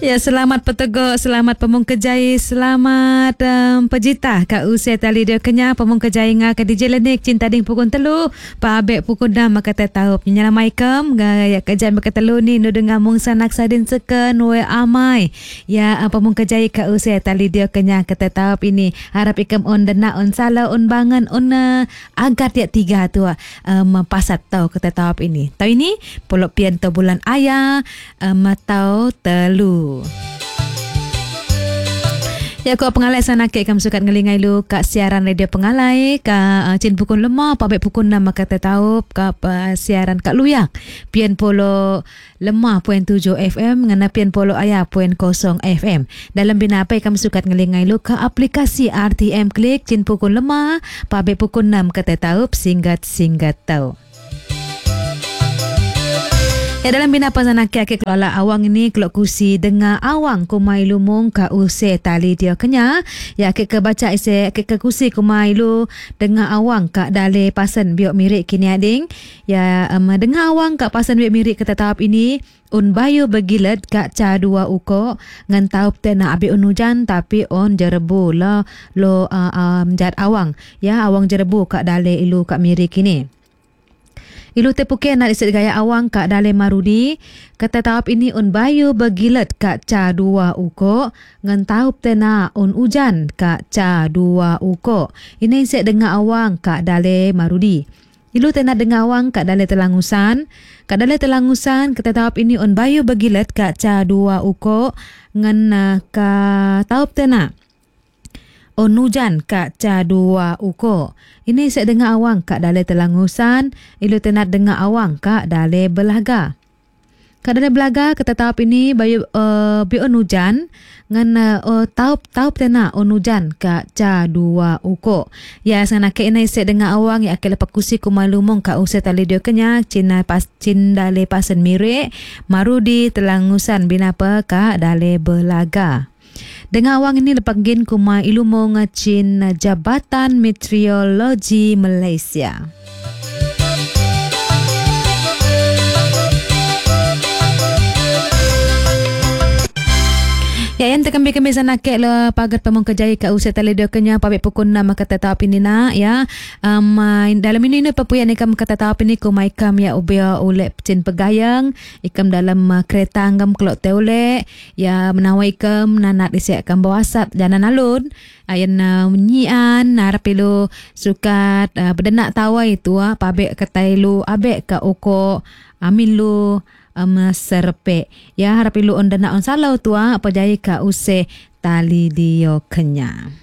Ya, selamat peteguk, selamat pemung kejai, selamat pejita kat usia tali dia kenya pemung kejai nga ke DJ Lenik cinta ding pukul telu pa abek pukul 6 maka tahu penyelamaikum gaya kerjaan maka telu ni nu dengar mung sanak sadin seken we amai ya pemung kejai kat usia tali dia kenya kata tahu ini harap ikam on dena on sala on bangan on agat ya tiga tu pasat tahu kata tahu ini tahu ini polok pian tu bulan ayah matau telu. Ya, ko pengalai sana ke kam sukat ngelingai lu kat siaran radio pengalai ka cin pukul lemah pabek pukul 6 maka tahu ka siaran kat luyak pian polo lemah poin 7 FM ngana pian polo ayah poin 0 FM dalam bina apa kam sukat ngelingai lu ka aplikasi RTM Klik cin pukul lemah pabek pukul 6 kata tahu singgat tahu. Ya, dalam bina pasanan ke kelola awang ini kelok kusi dengar awang kumai lumung ka use tali dia kenya ya ke baca ise ke kusi kumai lu dengar awang ka dale pasan biok mirik kini ading ya dengar awang ka pasan biok mirik kata tahap ini un bayu begilet ka ca dua uko ngan taup tena abi un hujan tapi on jerebu lo jat awang ya awang jerebu ka dale ilu ka mirik kini. Ilu tepuke nak iset gaya awang kak dale marudi kata tahap ini un bayu begilet kak ca dua uko ngan taup tena un ujan kak ca dua uko ini iset dengar awang kak dale marudi. Ilu tena dengar awang kak dale telangusan kata tahap ini un bayu begilet kak ca dua uko ngan kak taup tena on hujan kak ca dua uko. Ini saya dengar awang kak dale telangusan, ilu tenat dengar awang kak dale belaga. Kak dale belaga kata tahap ini bayu bi on hujan ngan taup tena on hujan kak ca dua uko. Ya sana ke ini saya dengar awang ya ke lepak kusi kumalumong kak usia tali dia kenya cin dale pasen mirik marudi telangusan binapa kak dale belaga. Dengan awang ini lepak gin kuma ilumo ngacin Jabatan Meteorologi Malaysia. Ya, yang terkembi-kembi sana ke le pagar pemong kejai ka usia tali dia kenya pabek pukul 6 maka tatap ini na ya dalam ini papuyan ikam kata tatap ini ku maikam ya ubia oleh cin pegayang ikam dalam kereta ngam kelok teole ya menawai ikam nanat isek kam bawasat jalan alun ayan menyian harap ilu sukat berdenak tawai tu pabek katai lu abek ka oko amin lu serpe ya harap ilu on dana on salau tua apa jaya ka use tali dio kenya.